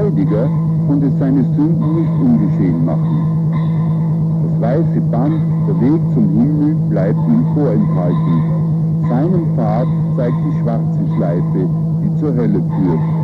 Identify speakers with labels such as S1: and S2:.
S1: Heiliger und es seine Sünden nicht ungeschehen machen. Das weiße Band, der Weg zum Himmel, bleibt ihm vorenthalten. Seinen Pfad zeigt die schwarze Schleife, die zur Hölle führt.